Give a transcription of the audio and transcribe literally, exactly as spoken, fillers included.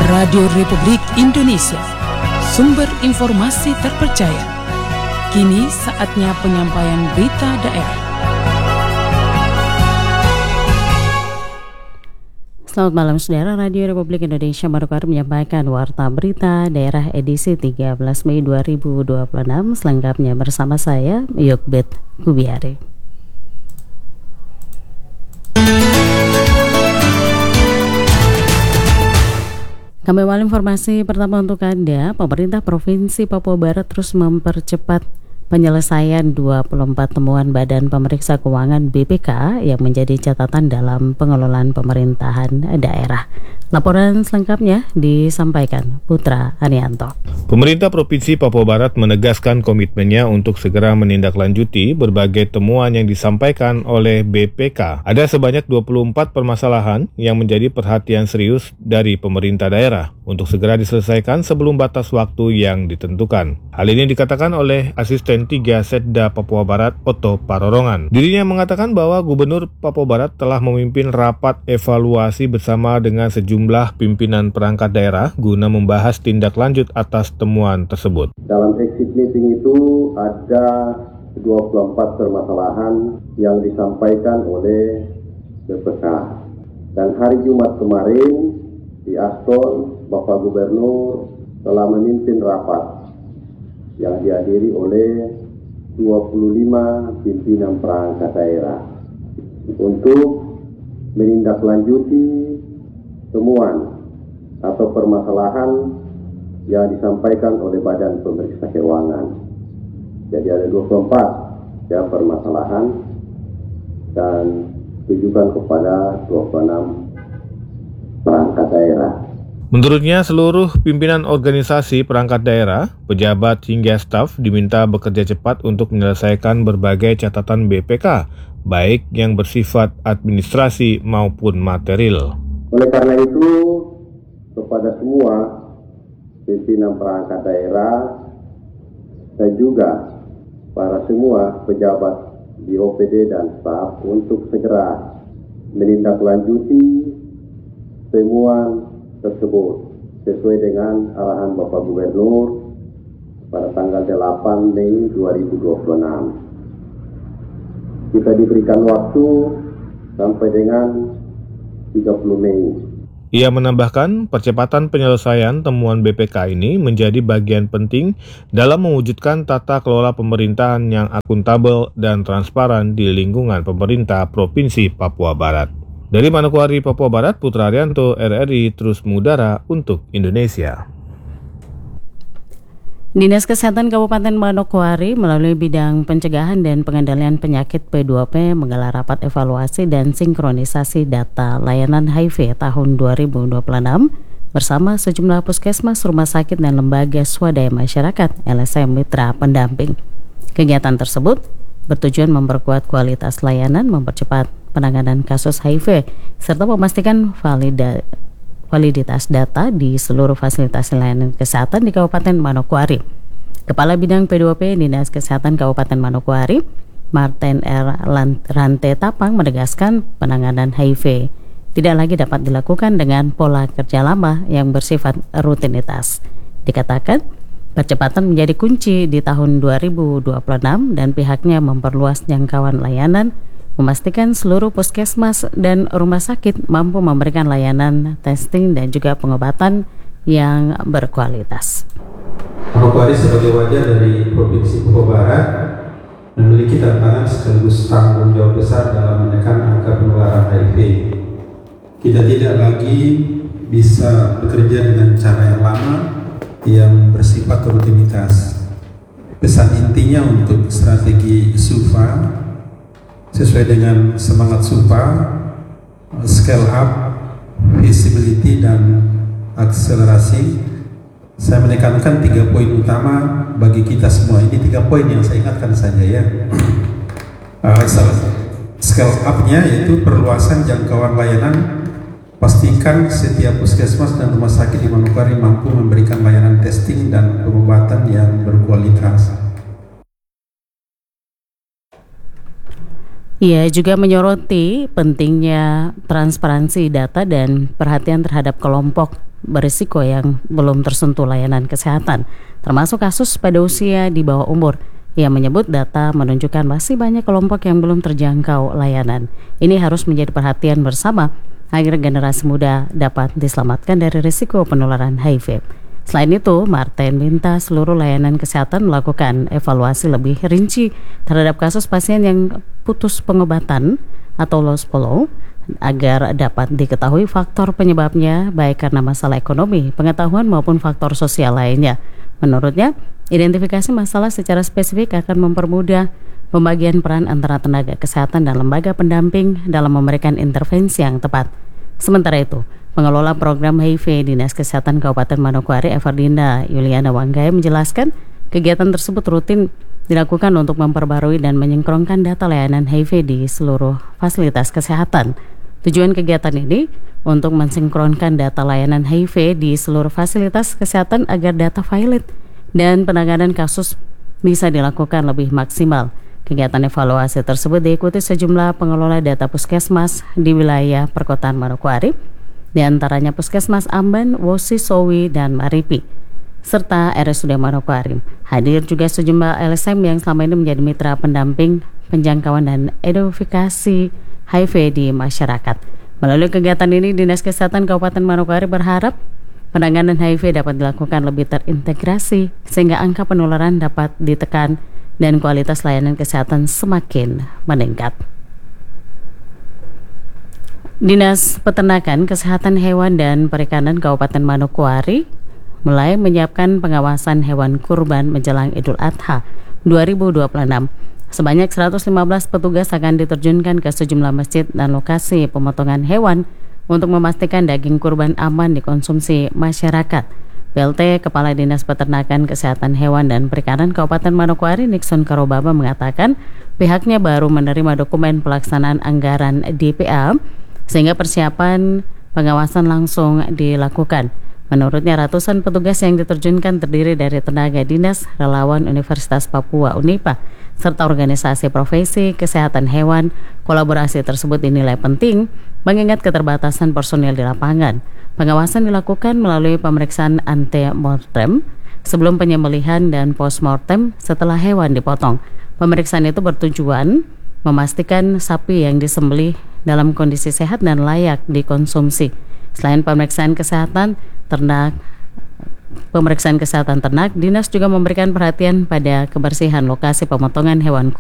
Radio Republik Indonesia, sumber informasi terpercaya. Kini saatnya penyampaian berita daerah. Selamat malam saudara, Radio Republik Indonesia baru baru menyampaikan warta berita daerah edisi tiga belas Mei dua ribu dua puluh enam. Selengkapnya bersama saya, Yokbet Kubiari. Kami awal informasi pertama untuk Anda. Pemerintah Provinsi Papua Barat terus mempercepat penyelesaian dua puluh empat temuan Badan Pemeriksa Keuangan B P K yang menjadi catatan dalam pengelolaan pemerintahan daerah. Laporan selengkapnya disampaikan Putra Arianto. Pemerintah Provinsi Papua Barat menegaskan komitmennya untuk segera menindaklanjuti berbagai temuan yang disampaikan oleh B P K. Ada sebanyak dua puluh empat permasalahan yang menjadi perhatian serius dari pemerintah daerah untuk segera diselesaikan sebelum batas waktu yang ditentukan. Hal ini dikatakan oleh Asisten tiga Setda Papua Barat, Otto Parorongan. Dirinya mengatakan bahwa Gubernur Papua Barat telah memimpin rapat evaluasi bersama dengan sejumlah pimpinan perangkat daerah guna membahas tindak lanjut atas temuan tersebut. Dalam exit meeting itu ada dua puluh empat permasalahan yang disampaikan oleh B P K. Dan hari Jumat kemarin di Aston, Bapak Gubernur telah memimpin rapat yang dihadiri oleh dua puluh lima pimpinan perangkat daerah untuk menindaklanjuti temuan atau permasalahan yang disampaikan oleh Badan Pemeriksa Keuangan. Jadi ada dua puluh empat ya permasalahan dan ditujukan kepada dua puluh enam perangkat daerah. Menurutnya, seluruh pimpinan organisasi perangkat daerah, pejabat hingga staf diminta bekerja cepat untuk menyelesaikan berbagai catatan B P K, baik yang bersifat administrasi maupun material. Oleh karena itu, kepada semua pimpinan perangkat daerah dan juga para semua pejabat di O P D dan staf untuk segera menindaklanjuti temuan tersebut sesuai dengan arahan Bapak Gubernur pada tanggal delapan Mei dua ribu dua puluh enam. Kita diberikan waktu sampai dengan tiga puluh Mei. Ia menambahkan percepatan penyelesaian temuan B P K ini menjadi bagian penting dalam mewujudkan tata kelola pemerintahan yang akuntabel dan transparan di lingkungan pemerintah Provinsi Papua Barat. Dari Manokwari, Papua Barat, Putra Arianto, R R I terus mengudara untuk Indonesia. Dinas Kesehatan Kabupaten Manokwari melalui bidang pencegahan dan pengendalian penyakit P dua P menggelar rapat evaluasi dan sinkronisasi data layanan H I V tahun dua ribu dua puluh enam bersama sejumlah puskesmas, rumah sakit, dan lembaga swadaya masyarakat L S M Mitra Pendamping. Kegiatan tersebut bertujuan memperkuat kualitas layanan, mempercepat penanganan kasus H I V, serta memastikan valida, validitas data di seluruh fasilitas layanan kesehatan di Kabupaten Manokwari. Kepala Bidang P dua P Dinas Kesehatan Kabupaten Manokwari, Martin R. Rante Tapang, menegaskan penanganan H I V tidak lagi dapat dilakukan dengan pola kerja lama yang bersifat rutinitas. Dikatakan, percepatan menjadi kunci di tahun dua ribu dua puluh enam dan pihaknya memperluas jangkauan layanan, memastikan seluruh puskesmas dan rumah sakit mampu memberikan layanan testing dan juga pengobatan yang berkualitas. Manokwari sebagai wajah dari Provinsi Papua Barat memiliki tantangan sekaligus tanggung jawab besar dalam menekan angka penularan H I V. Kita tidak lagi bisa bekerja dengan cara yang lama yang bersifat rutinitas. Pesan intinya untuk strategi SUPA sesuai dengan semangat SUPA, scale up, visibility, dan akselerasi. Saya menekankan tiga poin utama bagi kita semua. Ini tiga poin yang saya ingatkan saja ya. Uh, scale up-nya yaitu perluasan jangkauan layanan. Pastikan setiap puskesmas dan rumah sakit di Manokwari mampu memberikan layanan testing dan pengobatan yang berkualitas. Ia juga menyoroti pentingnya transparansi data dan perhatian terhadap kelompok berisiko yang belum tersentuh layanan kesehatan, termasuk kasus pada usia di bawah umur. Ia menyebut data menunjukkan masih banyak kelompok yang belum terjangkau layanan. Ini harus menjadi perhatian bersama agar generasi muda dapat diselamatkan dari risiko penularan H I V. Selain itu, Martin minta seluruh layanan kesehatan melakukan evaluasi lebih rinci terhadap kasus pasien yang putus pengobatan atau lost follow agar dapat diketahui faktor penyebabnya baik karena masalah ekonomi, pengetahuan maupun faktor sosial lainnya. Menurutnya, identifikasi masalah secara spesifik akan mempermudah pembagian peran antara tenaga kesehatan dan lembaga pendamping dalam memberikan intervensi yang tepat. Sementara itu, pengelola program H I V Dinas Kesehatan Kabupaten Manokwari, Evardina Yuliana Wanggaya, menjelaskan kegiatan tersebut rutin dilakukan untuk memperbarui dan menyengkrongkan data layanan H I V di seluruh fasilitas kesehatan. Tujuan kegiatan ini untuk mensinkronkan data layanan H I V di seluruh fasilitas kesehatan agar data valid dan penanganan kasus bisa dilakukan lebih maksimal. Kegiatan evaluasi tersebut diikuti sejumlah pengelola data puskesmas di wilayah perkotaan Manokwari, di antaranya Puskesmas Amban, Wosi, Sowi, dan Maripi, serta R S U D Manokwari. Hadir juga sejumlah L S M yang selama ini menjadi mitra pendamping, penjangkauan, dan edukasi H I V di masyarakat. Melalui kegiatan ini, Dinas Kesehatan Kabupaten Manokwari berharap penanganan H I V dapat dilakukan lebih terintegrasi sehingga angka penularan dapat ditekan dan kualitas layanan kesehatan semakin meningkat. Dinas Peternakan, Kesehatan Hewan dan Perikanan Kabupaten Manokwari mulai menyiapkan pengawasan hewan kurban menjelang Idul Adha dua ribu dua puluh enam. Sebanyak seratus lima belas petugas akan diterjunkan ke sejumlah masjid dan lokasi pemotongan hewan untuk memastikan daging kurban aman dikonsumsi masyarakat. P L T Kepala Dinas Peternakan, Kesehatan Hewan dan Perikanan Kabupaten Manokwari, Nixon Karobaba, mengatakan pihaknya baru menerima dokumen pelaksanaan anggaran D P A sehingga persiapan pengawasan langsung dilakukan. Menurutnya, ratusan petugas yang diterjunkan terdiri dari tenaga dinas, relawan Universitas Papua U N I P A, serta organisasi profesi kesehatan hewan. Kolaborasi tersebut dinilai penting mengingat keterbatasan personil di lapangan. Pengawasan dilakukan melalui pemeriksaan ante-mortem sebelum penyembelihan dan post-mortem setelah hewan dipotong. Pemeriksaan itu bertujuan memastikan sapi yang disembelih dalam kondisi sehat dan layak dikonsumsi. Selain pemeriksaan kesehatan ternak, pemeriksaan kesehatan ternak, dinas juga memberikan perhatian pada kebersihan lokasi pemotongan hewan